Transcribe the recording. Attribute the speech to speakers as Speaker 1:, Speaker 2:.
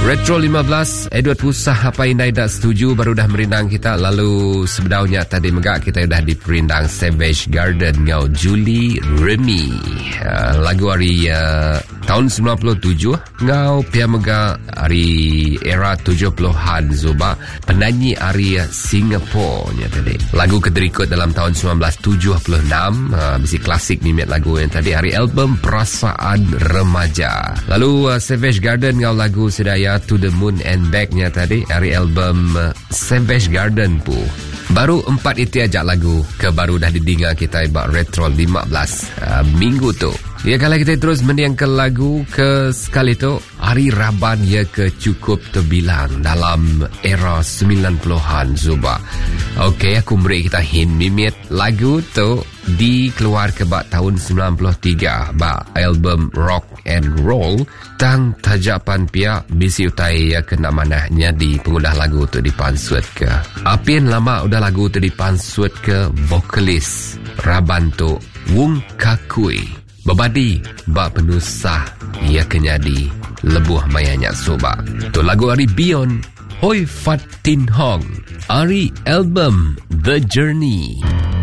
Speaker 1: Retro 15, Edward Pusah apa indai tak setuju baru dah merindang kita. Lalu sebenarnya tadi megak kita dah diperindang Savage Garden ngau Julie Remy. Lagu hari tahun 97 ngau pia megak hari era 70-an Zuba. Penyanyi hari Singapore nya tadi. Lagu keterikut dalam tahun 1976, bisi klasik ni lagu yang tadi hari album Perasaan Remaja. Lalu Savage Garden ngau lagu sedaya To the Moon and Back-nya tadi hari album Savage Garden pu. Baru 4 itu aja lagu ke baru dah didengar kita ibak Retro 15 minggu tu. Ya, kalau kita terus mendiang ke lagu ke sekali tu hari Raban ya ke cukup terbilang dalam era 90-an Zuba. Okey, aku beri kita hint mimit lagu tu dikeluar ke bak tahun 93 bak album Rock and Roll tang tajapan pia bisi utai ya kena manahnya di pengudah lagu tu dipansut ke apien lama udah lagu tu dipansut ke vokalis Raban tu Wong Kakui babadi bak penusah ia kenyadi lebuh mayanya soba tu lagu hari Beyond Hoi Fat Tin Hong hari album The Journey.